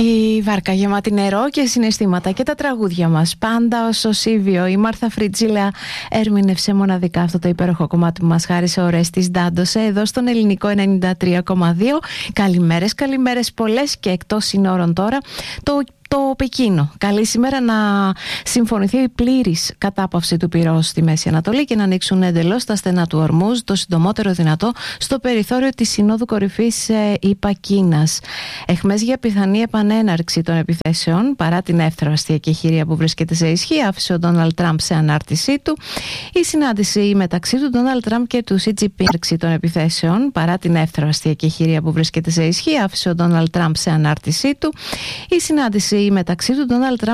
Η βάρκα γεμάτη νερό και συναισθήματα και τα τραγούδια μας πάντα ως ο Σίβιο. Η Μάρθα Φριτζίλα ερμήνευσε μοναδικά αυτό το υπέροχο κομμάτι που μας χάρισε ο Ρέστης Ντάντωσε εδώ στον Ελληνικό 93,2. Καλημέρες πολλές και εκτός συνόρων τώρα το Πεκίνο. Καλή σήμερα να συμφωνηθεί η πλήρης κατάπαυση του πυρός στη Μέση Ανατολή και να ανοίξουν εντελώς τα στενά του Ορμούζ το συντομότερο δυνατό στο περιθώριο της Συνόδου Κορυφής ΗΠΑ-Κίνας. Εχμές για πιθανή επανέναρξη των επιθέσεων παρά την εύθραυστη εκεχηρία που βρίσκεται σε ισχύ, άφησε ο Ντόναλντ Τραμπ σε ανάρτησή του. Η συνάντηση μεταξύ του Ντόναλντ Τραμπ και του Σι Τζινπίνγκ των επιθέσεων παρά την εύθραυστη εκεχηρία που βρίσκεται σε ισχύ, άφησε ο Ντόναλντ Τραμπ σε ανάρτησή του. Η συνάντηση μεταξύ του Ντόναλντ Τραμπ